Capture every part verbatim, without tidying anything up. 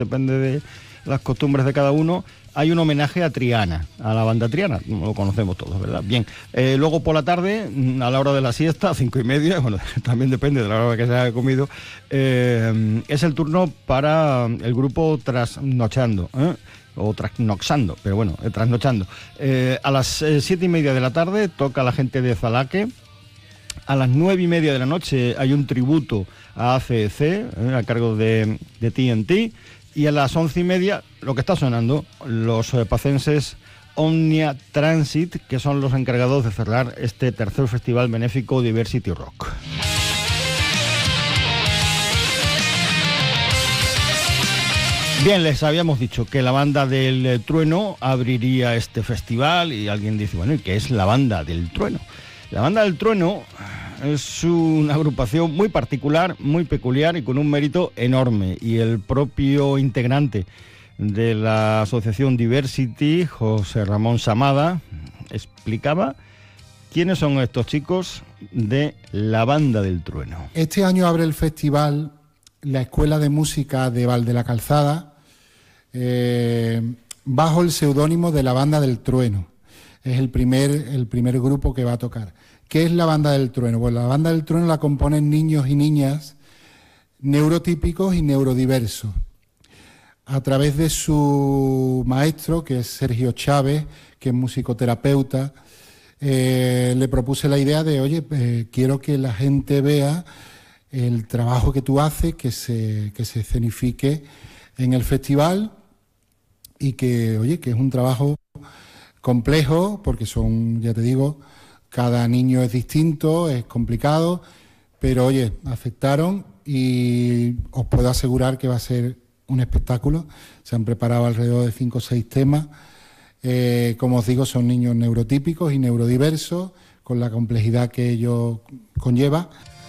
depende de las costumbres de cada uno, hay un homenaje a Triana, a la banda Triana, lo conocemos todos, ¿verdad? Bien, eh, luego por la tarde, a la hora de la siesta, a cinco y media, bueno, también depende de la hora que se haya comido, eh, es el turno para el grupo Trasnochando, ¿eh? o Trasnoxando, pero bueno, eh, Trasnochando. Eh, a las eh, siete y media de la tarde toca la gente de Zalaque. A las nueve y media de la noche hay un tributo a A C E C, eh, a cargo de, de T N T. Y a las once y media, lo que está sonando, los eh, pacenses Omnia Transit, que son los encargados de cerrar este tercer festival benéfico Diversity Rock. Bien, les habíamos dicho que la banda del Trueno abriría este festival y alguien dice, bueno, ¿y qué es la banda del Trueno? La banda del Trueno es una agrupación muy particular, muy peculiar y con un mérito enorme. Y el propio integrante de la asociación Diversity, José Ramón Samada, explicaba quiénes son estos chicos de la banda del Trueno. Este año abre el festival la Escuela de Música de Val de la Calzada, eh, bajo el seudónimo de la banda del Trueno. Es el primer, el primer grupo que va a tocar. ¿Qué es la banda del Trueno? Pues la banda del Trueno la componen niños y niñas neurotípicos y neurodiversos. A través de su maestro, que es Sergio Chávez, que es musicoterapeuta, eh, le propuse la idea de, oye, eh, quiero que la gente vea el trabajo que tú haces, que se, que se escenifique en el festival y que, oye, que es un trabajo complejo, porque son, ya te digo, cada niño es distinto, es complicado, pero oye, aceptaron y os puedo asegurar que va a ser un espectáculo. Se han preparado alrededor de cinco o seis temas. Eh, como os digo, son niños neurotípicos y neurodiversos, con la complejidad que ello conlleva.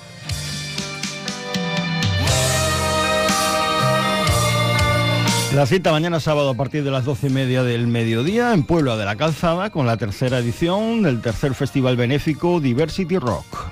La cita mañana sábado a partir de las doce y media del mediodía en Puebla de la Calzada con la tercera edición del tercer festival benéfico Diversity Rock.